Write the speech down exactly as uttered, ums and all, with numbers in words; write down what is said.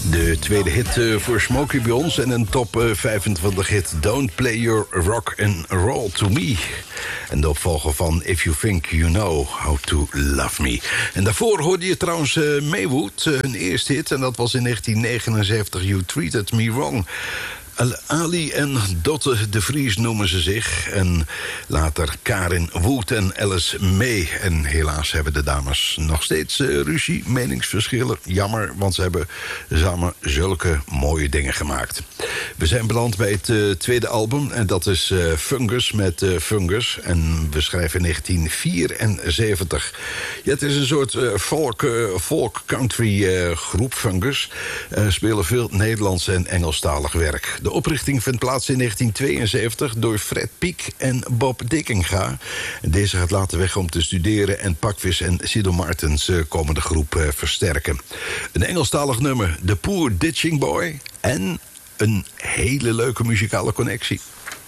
De tweede hit uh, voor Smokey bij ons en een top uh, vijfentwintig hit Don't Play Your Rock and Roll to Me. En de opvolger van If You Think You Know How to Love Me. En daarvoor hoorde je trouwens uh, Maywood, uh, een eerste hit, en dat was in negentien negenenzeventig, You Treated Me Wrong. Ali en Dotte de Vries noemen ze zich. En later Karin Wood en Alice May. En helaas hebben de dames nog steeds uh, ruzie, meningsverschillen. Jammer, want ze hebben samen zulke mooie dingen gemaakt. We zijn beland bij het uh, tweede album. En dat is uh, Fungus met uh, Fungus. En we schrijven negentien vierenzeventig. Ja, het is een soort uh, folk, uh, folk country uh, groep, Fungus. Uh, spelen veel Nederlands en Engelstalig werk. De oprichting vindt plaats in negentien tweeënzeventig door Fred Piek en Bob Dickinga. Deze gaat later weg om te studeren en Pakvis en Sido Martens komen de groep uh, versterken. Een Engelstalig nummer, The Poor Ditching Boy, en een hele leuke muzikale connectie.